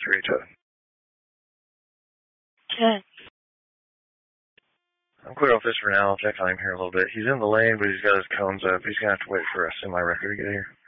3 Toad. Okay. I'm clear off this for now. I'll check on him here a little bit. He's in the lane, but he's got his cones up. He's going to have to wait for a semi-wrecker to get here.